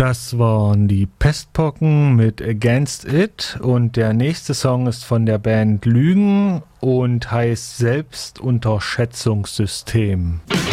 Das waren die Pestpocken mit Against It und der nächste Song ist von der Band Lügen und heißt Selbstunterschätzungssystem.